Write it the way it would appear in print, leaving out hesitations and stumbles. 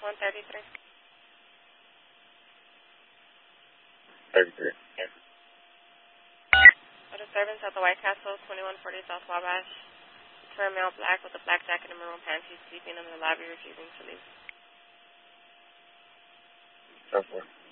133. 33. Yeah. A disturbance at the White Castle, 2140 South Wabash. Term male black with a black jacket and maroon pants. He's sleeping in the lobby, refusing to leave. 10-4.